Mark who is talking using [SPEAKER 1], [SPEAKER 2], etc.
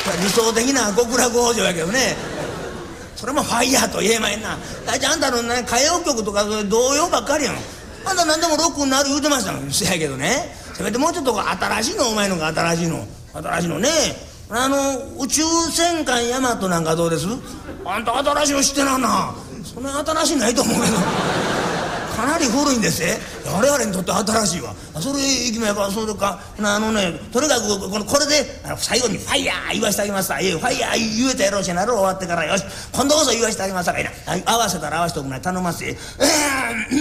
[SPEAKER 1] 理想的な極楽往生やけどね。それもファイヤーと言えまへんな。大体あんたのね歌謡曲とか童謡ばっかりやん。あんた何でもロックになる言うてましたの。せやけどね、せめてもうちょっと新しいの、お前のが新しいのね。宇宙戦艦ヤマトなんかどうです？あんた新しいの知ってなな。そんな新しいないと思うけどかなり古いんですね。我々にとって新しいわ。それいきまやか。そうか、とにかくこれで最後にファイヤー言わしてあげますさ。ファイヤー言えたやろうしなろ。終わってからよし今度こそ言わしてあげますさかいな。合わせたら合わせておくな頼ますぜ。